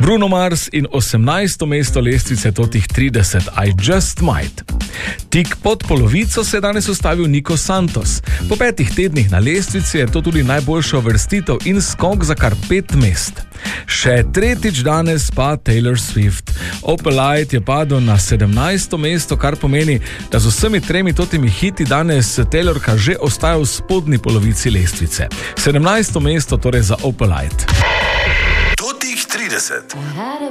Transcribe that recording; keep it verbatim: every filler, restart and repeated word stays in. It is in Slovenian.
Bruno Mars in osemnajsto mesto lestvice Totih trideset, I Just Might. Tik pod polovico se je danes ustavil Nico Santos. Po petih tednih na lestvici je to tudi najboljša uvrstitev in skok za kar pet mest. Še tretjič danes pa Taylor Swift. Opalite je padel na sedemnajsto mesto, kar pomeni, da z vsemi tremi totimi hiti danes Taylorka že ostaja v spodnji polovici lestvice. sedemnajsto mesto torej za Opalite. Totih trideset.